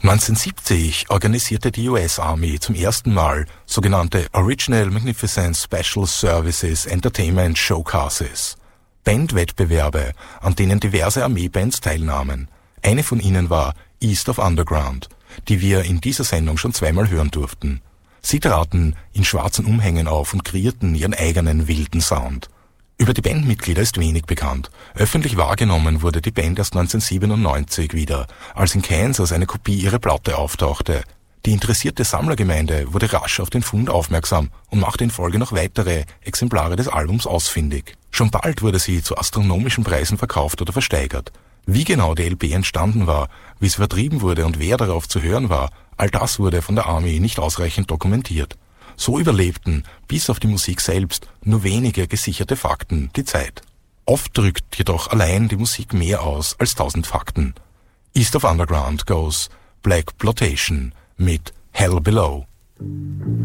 1970 organisierte die US Army zum ersten Mal sogenannte Original Magnificent Special Services Entertainment Showcases, Bandwettbewerbe, an denen diverse Armeebands teilnahmen. Eine von ihnen war East of Underground, die wir in dieser Sendung schon zweimal hören durften. Sie traten in schwarzen Umhängen auf und kreierten ihren eigenen wilden Sound. Über die Bandmitglieder ist wenig bekannt. Öffentlich wahrgenommen wurde die Band erst 1997 wieder, als in Kansas eine Kopie ihrer Platte auftauchte. Die interessierte Sammlergemeinde wurde rasch auf den Fund aufmerksam und machte in Folge noch weitere Exemplare des Albums ausfindig. Schon bald wurde sie zu astronomischen Preisen verkauft oder versteigert. Wie genau die LP entstanden war, wie es vertrieben wurde und wer darauf zu hören war, all das wurde von der Army nicht ausreichend dokumentiert. So überlebten, bis auf die Musik selbst, nur wenige gesicherte Fakten die Zeit. Oft drückt jedoch allein die Musik mehr aus als 1000 Fakten. East of Underground goes Black Plotation mit Hell Below.